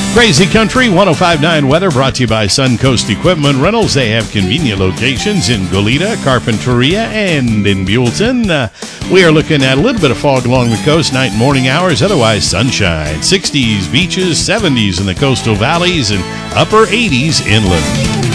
Crazy Country 105.9 weather brought to you by Suncoast Equipment Rentals. They have convenient locations in Goleta, Carpinteria, and in Buellton. We are looking at a little bit of fog along the coast, night and morning hours, otherwise sunshine. 60s beaches, 70s in the coastal valleys, and upper 80s inland.